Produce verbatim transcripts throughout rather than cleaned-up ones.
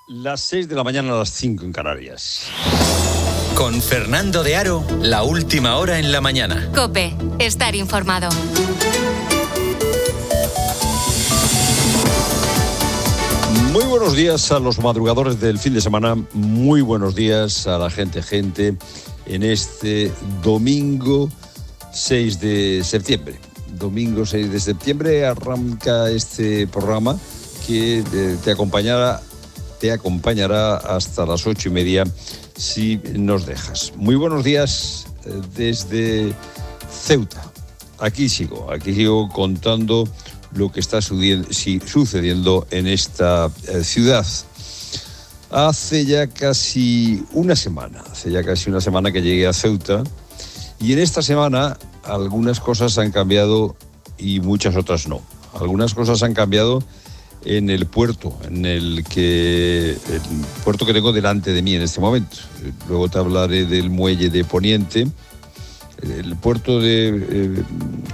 Las seis de la mañana a las cinco en Canarias. Con Fernando de Aro, la última hora en la mañana. COPE, estar informado. Muy buenos días a los madrugadores del fin de semana. Muy buenos días a la gente, gente, en este domingo seis de septiembre. Domingo seis de septiembre arranca este programa que eh, te acompañará, te acompañará hasta las ocho y media si nos dejas. Muy buenos días eh, desde Ceuta. Aquí sigo, aquí sigo contando lo que está sucediendo en esta eh, ciudad. Hace ya casi una semana, hace ya casi una semana que llegué a Ceuta, y en esta semana algunas cosas han cambiado y muchas otras no. Algunas cosas han cambiado en el puerto, en el que el puerto que tengo delante de mí en este momento. Luego te hablaré del muelle de Poniente. El puerto de eh,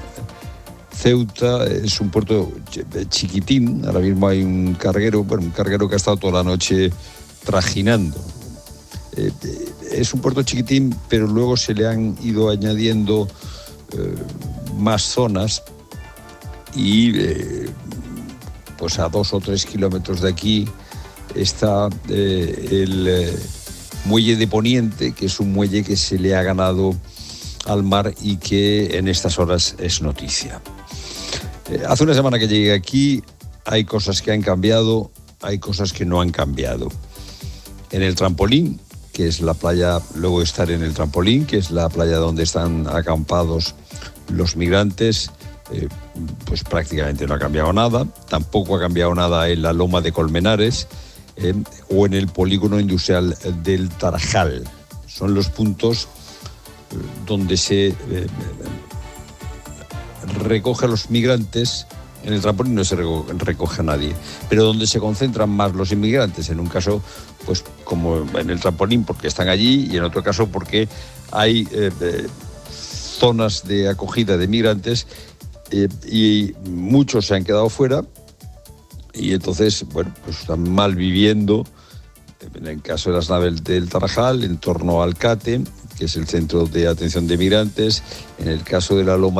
Ceuta es un puerto chiquitín. Ahora mismo hay un carguero, bueno, un carguero que ha estado toda la noche trajinando. Eh, es un puerto chiquitín, pero luego se le han ido añadiendo eh, más zonas y eh, pues a dos o tres kilómetros de aquí está eh, el eh, muelle de Poniente, que es un muelle que se le ha ganado al mar y que en estas horas es noticia. Eh, hace una semana que llegué aquí, hay cosas que han cambiado, hay cosas que no han cambiado. En el trampolín, que es la playa, luego estar en el trampolín, que es la playa donde están acampados los migrantes, eh, pues prácticamente no ha cambiado nada. Tampoco ha cambiado nada en la Loma de Colmenares eh, o en el polígono industrial del Tarajal. Son los puntos eh, donde se eh, recoge a los migrantes. En el trampolín no se recoge a nadie, pero donde se concentran más los inmigrantes, en un caso, pues como en el trampolín, porque están allí, y en otro caso porque hay eh, eh, zonas de acogida de migrantes eh, y muchos se han quedado fuera y entonces, bueno, pues están mal viviendo, en el caso de las naves del Tarajal, en torno al CATE, que es el Centro de Atención de Migrantes, en el caso de la Loma